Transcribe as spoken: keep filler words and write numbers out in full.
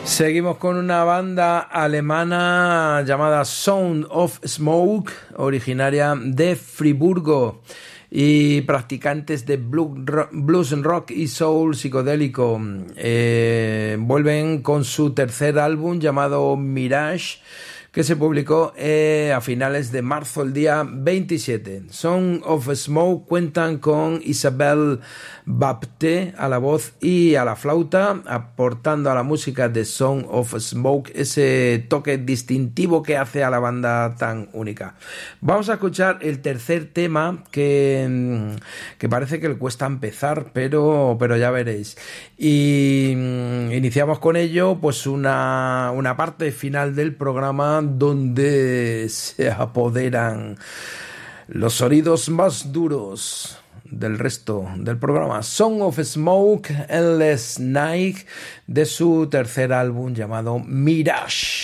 Seguimos con una banda alemana llamada Sound of Smoke, originaria de Friburgo y practicantes de blues rock y soul psicodélico. Eh, vuelven con su tercer álbum llamado Mirage, que se publicó eh, a finales de marzo, el día veintisiete. Sound of Smoke cuentan con Isabelle Bapte a la voz y a la flauta, aportando a la música de Sound of Smoke ese toque distintivo que hace a la banda tan única. Vamos a escuchar el tercer tema que, que parece que le cuesta empezar, pero, pero ya veréis. Y iniciamos con ello pues una, una parte final del programa donde se apoderan los sonidos más duros del resto del programa. Sound of Smoke, Endless Night, de su tercer álbum llamado Mirage.